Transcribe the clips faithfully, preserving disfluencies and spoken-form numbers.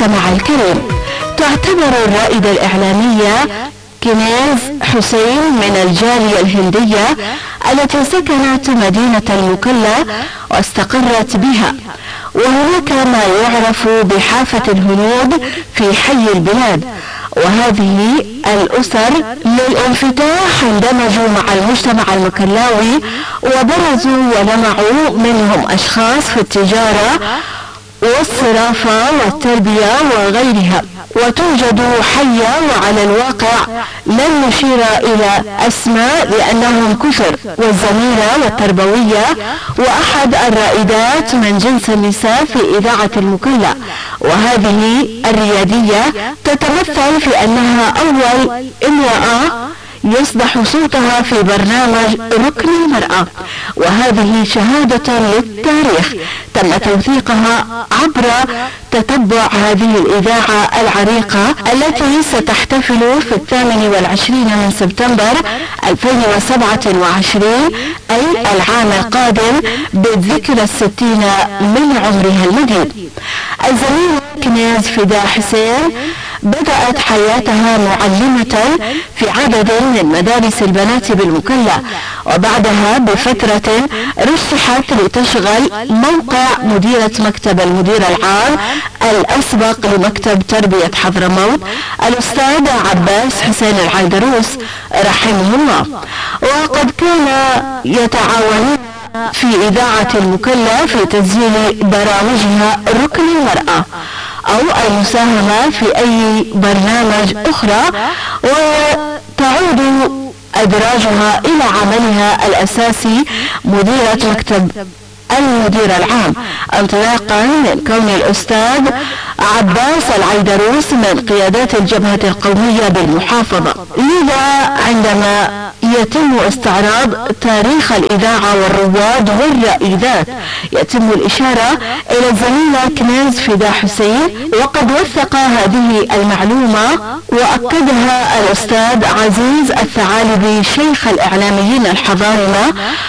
المستمع الكريم. تعتبر الرائدة الإعلامية كنيز حسين من الجالية الهندية التي سكنت مدينة المكلا واستقرت بها، وهناك ما يعرف بحافة الهنود في حي البلاد، وهذه الأسر للانفتاح اندمجوا مع المجتمع المكلاوي وبرزوا ولمعوا، منهم أشخاص في التجارة والصرافة والتربية وغيرها، وتوجد حية، وعلى الواقع لن نشير إلى أسماء لأنهم كثر، والزميلة والتربوية وأحد الرائدات من جنس النساء في إذاعة المكلا، وهذه الريادية تتمثل في أنها أول امرأة يصدح صوتها في برنامج ركن المرأة، وهذه شهادة للتاريخ تم توثيقها عبر تتبع هذه الإذاعة العريقة التي ستحتفل في الثامن والعشرين من سبتمبر ألفين وسبعة وعشرين أي العام القادم بالذكرى الستين من عمرها المديد. الزميلة كنيز فداء حسين بدأت حياتها معلمة في عدد من مدارس البنات بالمكلا، وبعدها بفترة رشحت لتشغل موقع مديرة مكتب المدير العام الأسبق لمكتب تربية حضرموت الأستاذ عباس حسين العيدروس رحمه الله، وقد كان يتعاونون في إذاعة المكلا في تسجيل برامجها ركن المرأة أو المساهمة في أي برنامج أخرى، وتعود أدراجها إلى عملها الأساسي مديرة مكتب المدير العام، انطلاقا من كون الأستاذ عباس العيدروس من قيادات الجبهة القومية بالمحافظة. لذا عندما يتم استعراض تاريخ الإذاعة والرواد والرائدات يتم الإشارة إلى الزميلة كنيز فداء حسين، وقد وثق هذه المعلومة وأكدها الأستاذ عزيز الثعالبي شيخ الإعلاميين الحضارمة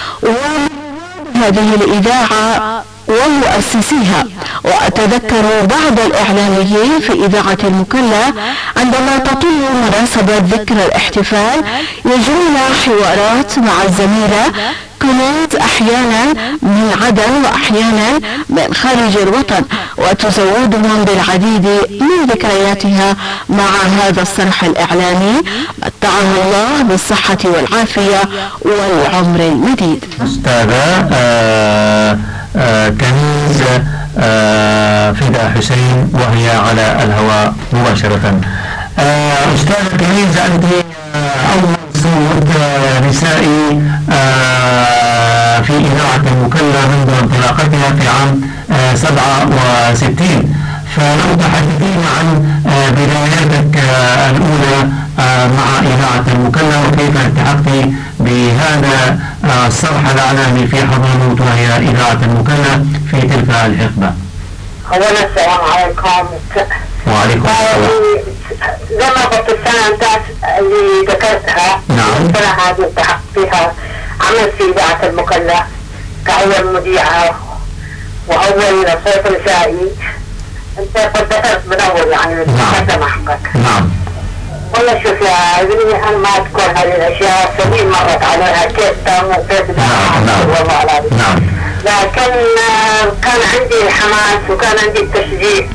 هذه الإذاعة ومؤسسيها. وأتذكر بعض الإعلاميين في إذاعة المكلا عندما تطول مناسبة ذكرى الاحتفال يجرون حوارات مع الزميلة كنيز أحيانا من عدن وأحيانا من خارج الوطن، وتزودهم بالعديد من ذكرياتها مع هذا الصرح الإعلامي متعه الله بالصحة والعافية والعمر المديد. أستاذة آه آه كنيز آه فداء حسين وهي على الهواء مباشرة. آه أستاذة كنيز، أنت أول صوت نسائي آه في إذاعة المكلا منذ انطلاقتها في عام آه سبعة وستين، فلو تحدثين عن آه بداياتك آه الأولى آه مع إذاعة المكلا وكيف التحقتي بهذا آه الصرح الإعلامي في حضانة وهي إذاعة المكلا في تلك الحقبة. أولا السلام عليكم. وعليكم السلام. زي ما قلت السنة انتاس اللي ذكرتها، نعم. السنة هذه التحقت فيها عمل في إذاعة المكلا كأول مذيعة وأول صوت نسائي. أنت قد ذكرت من أول يعني مقدمة حقك. نعم. والله شوف يا ابني، أنا ما أذكر هذه الأشياء، سنين مرت عليها كيف تم وكيف نعم. نعم. والله العظيم. نعم. لكن كان عندي الحماس وكان عندي التشجيع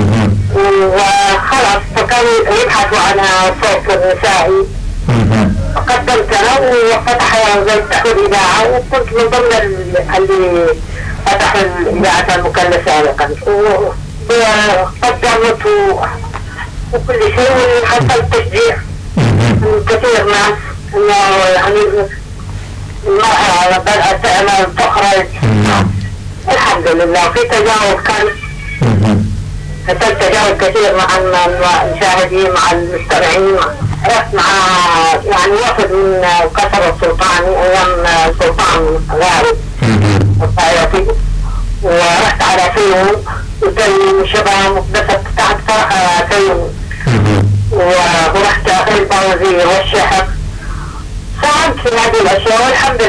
وخلاص، فكان يبحثوا عن صوت نسائي. قدمت انا وفتح زي فتحوا الاذاعه، وكنت من ضمن اللي فتحوا الاذاعه المكلا سابقا، وقدمت وكل شيء، وحصل تشجيع من كثير ناس انه يعني المرأة بدأت تعمل تخرج. الحمد لله في تجاوب، كان حصل تجاوب كثير مع المشاهدين مع المستمعين. رحت مع يعني وفد من قصر السلطاني ايام السلطان غالي الطائرتي، ورحت على فيوم وزي شباب بس تحت فرحة فيوم، ورحت البوزير والشحق، ساعدت في هذه الاشياء والحمد